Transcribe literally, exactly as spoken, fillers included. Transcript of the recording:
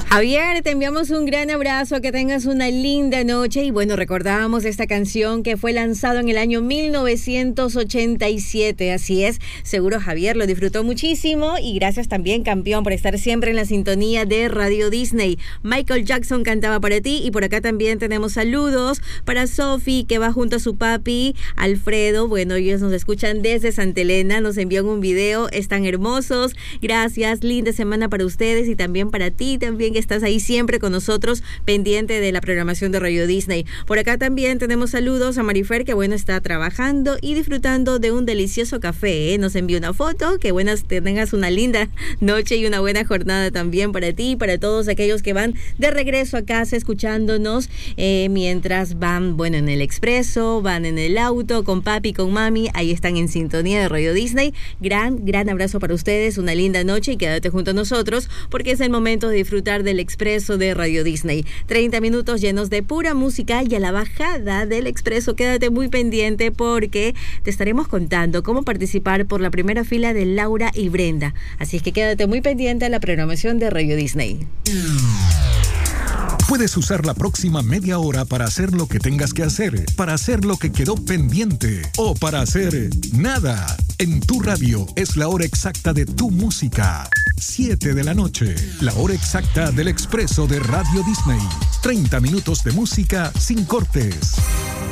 Javier, te enviamos un gran abrazo, que tengas una linda noche. Y bueno, recordábamos esta canción que fue lanzada en el año mil novecientos ochenta y siete. Así es, seguro Javier lo disfrutó muchísimo. Y gracias también, campeón, por estar siempre en la sintonía de Radio Disney. Michael Jackson cantaba para ti. Y por acá también tenemos saludos para Sophie, que va junto a su papi Alfredo. Bueno, ellos nos escuchan desde Santa Elena, nos envían un video, están hermosos. Gracias, linda semana para ustedes y también para ti también, que estás ahí siempre con nosotros, pendiente de la programación de Radio Disney. Por acá también tenemos saludos a Marifer, que bueno, está trabajando y disfrutando de un delicioso café, ¿eh? Nos envió una foto, que buenas, te tengas una linda noche y una buena jornada también para ti y para todos aquellos que van de regreso a casa escuchándonos eh, mientras van, bueno, en el expreso, van en el auto, con papi, con mami, ahí están en sintonía de Radio Disney. Gran, gran abrazo para ustedes, una linda noche y quédate junto a nosotros porque es el momento de disfrutar del expreso de Radio Disney. treinta minutos llenos de pura música y a la bajada del expreso quédate muy pendiente porque te estaremos contando cómo participar por la primera fila de Laura y Brenda. Así es que quédate muy pendiente a la programación de Radio Disney. Puedes usar la próxima media hora para hacer lo que tengas que hacer, para hacer lo que quedó pendiente o para hacer nada. En tu radio es la hora exacta de tu música. siete de la noche, la hora exacta del expreso de Radio Disney. treinta minutos de música sin cortes.